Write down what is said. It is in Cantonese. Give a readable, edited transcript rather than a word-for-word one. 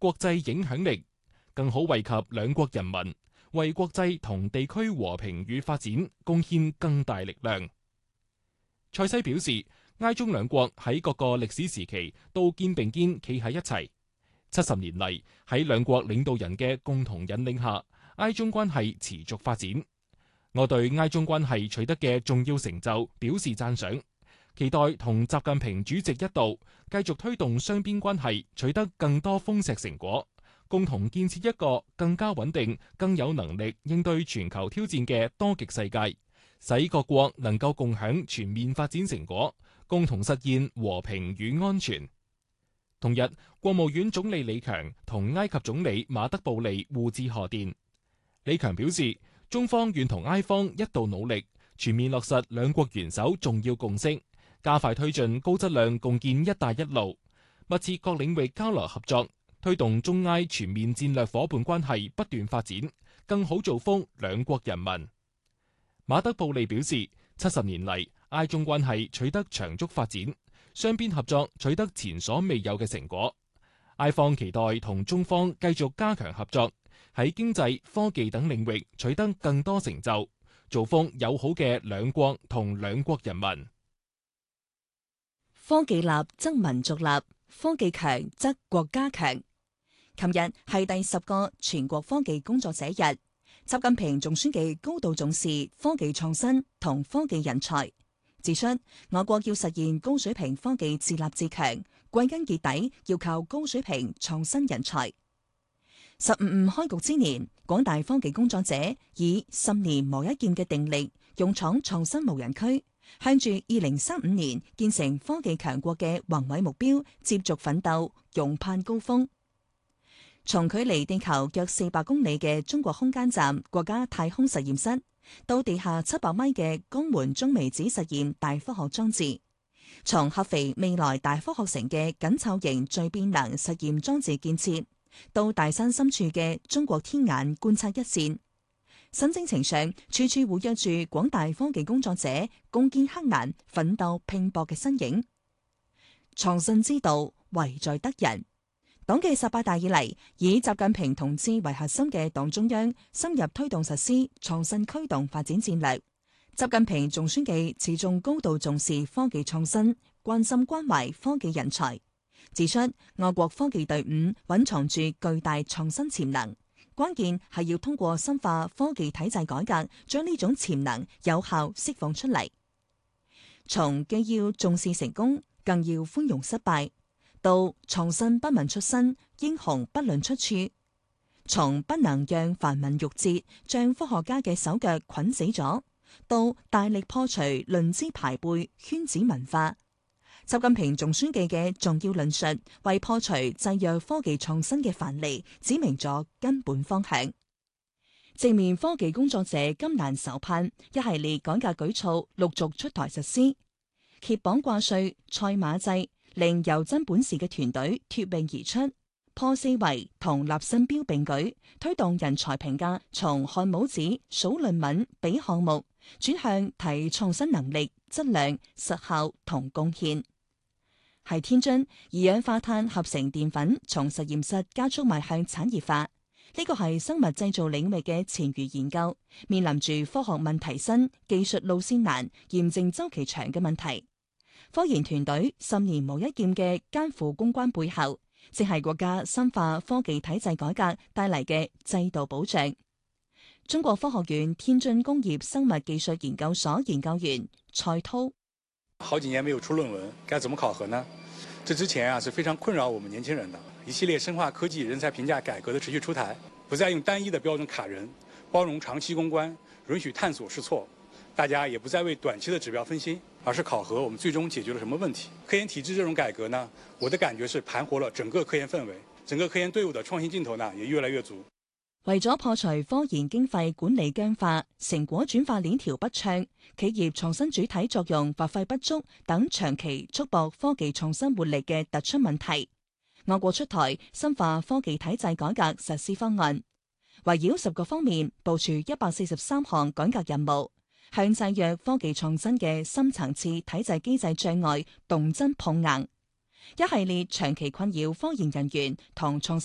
國際影響力，更好惠及兩國人民，為國際同地區和平與發展貢獻更大力量。塞西表示，埃中兩國喺各個歷史時期都肩並肩企喺一齊。70年嚟，喺兩國領導人嘅共同引領下，埃中關係持續發展。我對埃中關係取得嘅重要成就表示讚賞，期待同習近平主席一道，繼續推動雙邊關係取得更多豐碩成果，共同建設一個更加穩定、更有能力應對全球挑戰嘅多極世界，使各國能夠共享全面發展成果，共同實現和平與安全。同日，國務院總理李強同埃及總理馬德布利互致賀電。李強表示，中方願同埃方一道努力，全面落實兩國元首重要共識，加快推進高質量共建一帶一路，密切各領域交流合作，推動中埃全面戰略夥伴關係不斷發展，更好造福兩國人民。馬德布利表示，70年嚟，埃中關係取得長足發展，雙邊合作取得前所未有嘅成果。埃方期待同中方繼續加強合作，喺經濟、科技等領域取得更多成就，造福友好嘅兩國同兩國人民。 科技立則民族立，科技強則國家強。琴日係第10個全國科技工作者日，習近平總書記高度重視科技創新同科技人才，指出我國要實現高水平科技自立自強，歸根結底要靠高水平創新人才。15開局之年，廣大科技工作者以10年磨一劍嘅定力，勇闖創新無人區，向住2035年建成科技強國嘅宏偉目標接續奮鬥，勇攀高峰。從距離地球約400公里嘅中國空間站國家太空實驗室，到地下700米嘅江門中微子實驗大科學裝置，從合肥未來大科學城嘅緊湊型聚變能實驗裝置建設，到大山深處嘅中國天眼觀測一線，新征程上處處活躍住廣大科技工作者攻堅克難、奮鬥拼搏嘅身影。創新之道，唯在得人。黨嘅18大以嚟，以習近平同志為核心嘅黨中央深入推動實施創新驅動發展戰略。習近平總書記始終高度重視科技創新，關心關懷科技人才，指出我國科技隊伍蘊藏住巨大創新潛能，關鍵係要通過深化科技體制改革，將呢種潛能有效釋放出嚟。從既要重視成功，更要寬容失敗，到創新不問出身，英雄不論出處，從不能讓繁文縟節將科學家嘅手腳捆死咗，到大力破除論資排輩、圈子文化。習近平總書記嘅重要論述，為破除制約科技創新嘅藩籬，指明咗根本方向。正面科技工作者金蘭手盼一系列改革舉措陸續出台實施，揭綁掛帥、賽馬制，令有真本事嘅團隊脫穎而出，破四維同立新標並舉，推動人才評價從看帽子、數論文、比項目，轉向睇創新能力、質量、實效同貢獻。喺天津，二氧化碳合成澱粉從實驗室加速邁向產業化，呢個係生物製造領域嘅前沿研究，面臨住科學問題新、技術路線難、驗證週期長嘅問題。科研團隊10年磨一劍嘅艱苦攻關背後，正係國家深化科技體制改革帶嚟嘅制度保障。中國科學院天津工業生物技術研究所研究員蔡濤： 好幾年沒有出論文，該怎麼考核呢？這之前是非常困擾我們年輕人的。一系列深化科技人才評價改革的持續出台，不再用單一的標準卡人，包容長期攻關，允許探索試錯。大家也不再為短期的指標分心，而是考核我們最終解決了什麼問題。科研體制這種改革呢，我的感覺是盤活了整個科研氛圍，整個科研隊伍的創新勁頭呢也越來越足。 為咗破除科研經費管理僵化、成果轉化鏈條不暢、企業創新主體作用發揮不足等長期束縛科技創新活力嘅突出問題，我國出台深化科技體制改革實施方案，圍繞10個方面部署143項改革任務，向制約科技創新嘅深層次體制機制障礙動真碰硬。一系列長期困擾科研人員同創新